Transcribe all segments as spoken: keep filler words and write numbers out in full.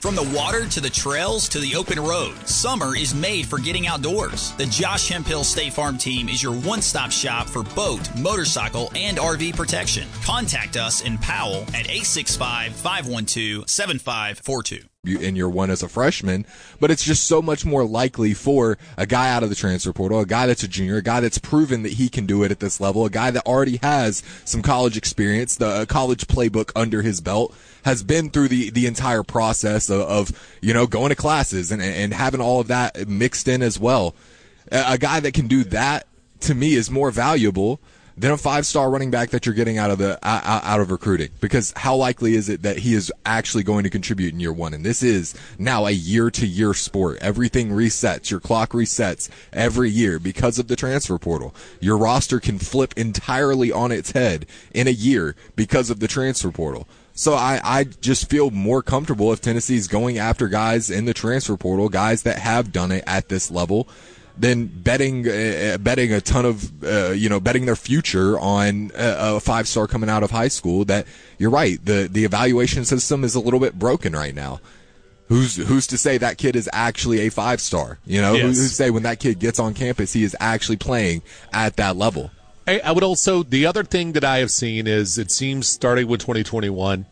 From the water to the trails to the open road, summer is made for getting outdoors. The Josh Hemphill State Farm team is your one-stop shop for boat, motorcycle, and R V protection. Contact us in Powell at eight six five, five one two, seven five four two. In year one as a freshman, but it's just so much more likely for a guy out of the transfer portal, a guy that's a junior, a guy that's proven that he can do it at this level, a guy that already has some college experience, the college playbook under his belt, has been through the, the entire process of, of, you know, going to classes and, and having all of that mixed in as well. A, a guy that can do that, to me, is more valuable than a five-star running back that you're getting out of the out, out of recruiting. Because how likely is it that he is actually going to contribute in year one? And this is now a year-to-year sport. Everything resets. Your clock resets every year because of the transfer portal. Your roster can flip entirely on its head in a year because of the transfer portal. So I, I just feel more comfortable if Tennessee's going after guys in the transfer portal, guys that have done it at this level, than betting uh, betting a ton of, uh, you know, betting their future on a, a five-star coming out of high school. That, you're right, the the evaluation system is a little bit broken right now. Who's who's to say that kid is actually a five-star? You know, yes. who's to say when that kid gets on campus he is actually playing at that level? I, I would also, the other thing that I have seen is it seems starting with twenty twenty-one,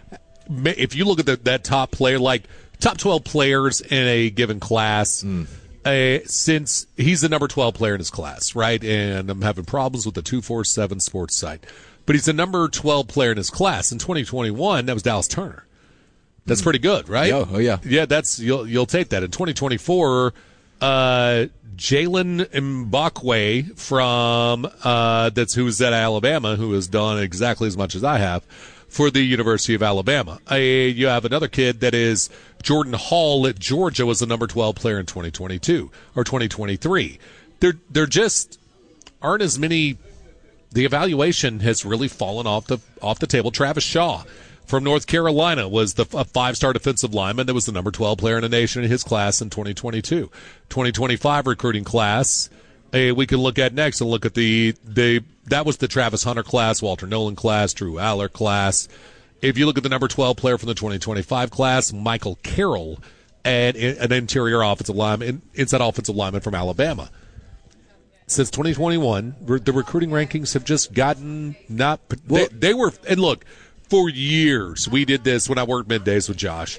if you look at the, that top player, like top twelve players in a given class, mm. Uh, since he's the number twelve player in his class, right? And I'm having problems with the two forty-seven Sports site. But he's the number twelve player in his class. In twenty twenty-one, that was Dallas Turner. That's pretty good, right? Yeah, oh, yeah. Yeah, that's, you'll, you'll take that. In twenty twenty-four, uh, Jalen Mbakwe from, uh, that's who's at Alabama, who has done exactly as much as I have for the University of Alabama. Uh, you have another kid that is Jordan Hall at Georgia, was the number twelve player in twenty twenty-two or twenty twenty-three. There, there just aren't as many. The evaluation has really fallen off the off the table. Travis Shaw from North Carolina was the a five-star defensive lineman that was the number twelve player in the nation in his class in twenty twenty-two. twenty twenty-five recruiting class, uh, we can look at next and look at the the that was the Travis Hunter class, Walter Nolan class, Drew Aller class. If you look at the number twelve player from the twenty twenty-five class, Michael Carroll, and an interior offensive lineman, inside offensive lineman from Alabama. Since twenty twenty-one, the recruiting rankings have just gotten not. They, they were, and look, for years we did this when I worked middays with Josh.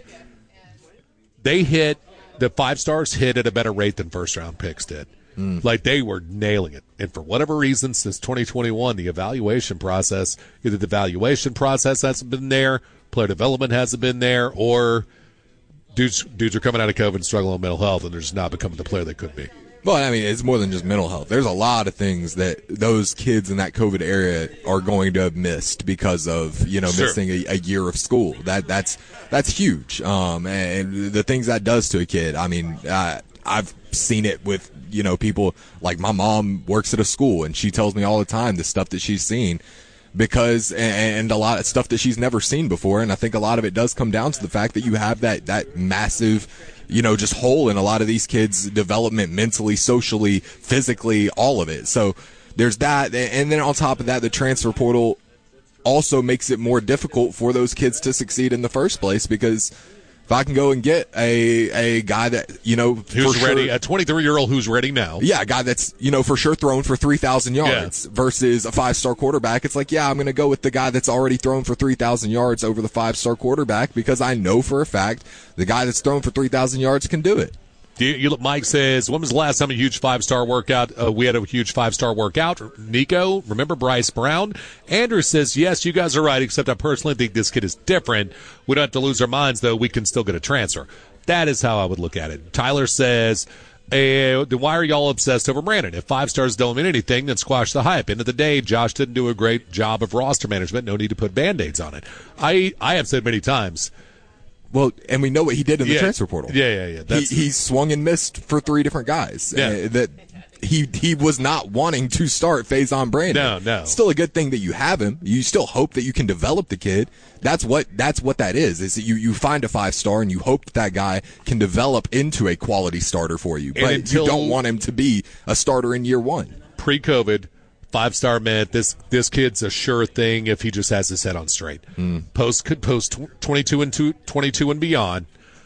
They hit the five stars hit at a better rate than first round picks did. Mm. Like, they were nailing it. And for whatever reason, since twenty twenty-one, the evaluation process, either the evaluation process hasn't been there, player development hasn't been there, or dudes dudes are coming out of COVID and struggling with mental health, and they're just not becoming the player they could be. Well, I mean, it's more than just mental health. There's a lot of things that those kids in that COVID area are going to have missed because of, you know, sure. missing a, a year of school. That that's that's huge. Um, and the things that does to a kid. I mean, uh, I've seen it with, you know, people like my mom works at a school, and she tells me all the time the stuff that she's seen. Because, and a lot of stuff that she's never seen before. And I think a lot of it does come down to the fact that you have that, that massive, you know, just hole in a lot of these kids' development, mentally, socially, physically, all of it. So there's that. And then on top of that, the transfer portal also makes it more difficult for those kids to succeed in the first place, because if I can go and get a a guy that, you know, who's ready, sure, a twenty-three-year-old who's ready now. Yeah, a guy that's, you know, for sure thrown for three thousand yards yeah. versus a five-star quarterback. It's like, yeah, I'm going to go with the guy that's already thrown for three thousand yards over the five-star quarterback, because I know for a fact the guy that's thrown for three thousand yards can do it. You, you look, Mike says, when was the last time a huge five-star workout? Uh, we had a huge five-star workout. Nico, remember Bryce Brown? Andrew says, yes, you guys are right, except I personally think this kid is different. We don't have to lose our minds, though. We can still get a transfer. That is how I would look at it. Tyler says, uh, then why are y'all obsessed over Brandon? If five stars don't mean anything, then squash the hype. End of the day, Josh didn't do a great job of roster management. No need to put Band-Aids on it. I, I have said many times, well, and we know what he did in the yeah. transfer portal. Yeah, yeah, yeah. That's, he, he swung and missed for three different guys. Yeah. Uh, that he he was not wanting to start Faison Brandon. No, no. Still a good thing that you have him. You still hope that you can develop the kid. That's what that's what that is. Is that you, you find a five star and you hope that that guy can develop into a quality starter for you. But until, you don't want him to be a starter in year one. Pre-COVID, five-star meant this this kid's a sure thing if he just has his head on straight. Mm. Post could post twenty-two and two, twenty-two and beyond.